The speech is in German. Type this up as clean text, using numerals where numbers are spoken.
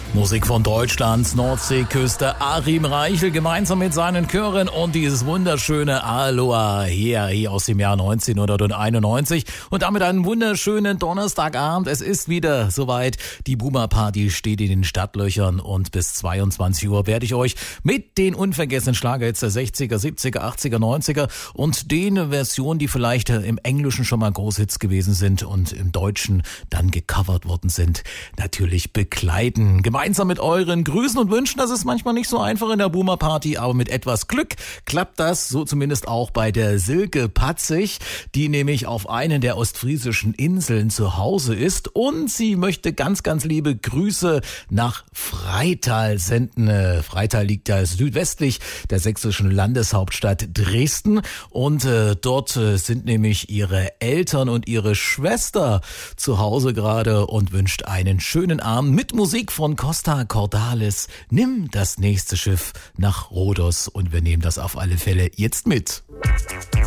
Musik von Deutschlands Nordseeküste. Achim Reichel gemeinsam mit seinen Chören und dieses wunderschöne Aloha hier aus dem Jahr 1991. Und damit einen wunderschönen Donnerstagabend. Es ist wieder soweit. Die Boomer Party steht in den Stadtlöchern und bis 22 Uhr werde ich euch mit den unvergessenen Schlagerhits der 60er, 70er, 80er, 90er und den Versionen, die vielleicht im Englischen schon mal Großhits gewesen sind und im Deutschen dann gecovert worden sind, natürlich begleiten. Gemeinsam mit euren Grüßen und Wünschen, das ist manchmal nicht so einfach in der Boomer Party, aber mit etwas Glück klappt das, so zumindest auch bei der Silke Patzig, die nämlich auf einen der ostfriesischen Inseln zu Hause ist und sie möchte ganz, ganz liebe Grüße nach Freital senden. Freital liegt ja südwestlich der sächsischen Landeshauptstadt Dresden und dort sind nämlich ihre Eltern und ihre Schwester zu Hause gerade und wünscht einen schönen Abend mit Musik von Costa Cordalis. Nimm das nächste Schiff nach Rhodos und wir nehmen das auf alle Fälle jetzt mit.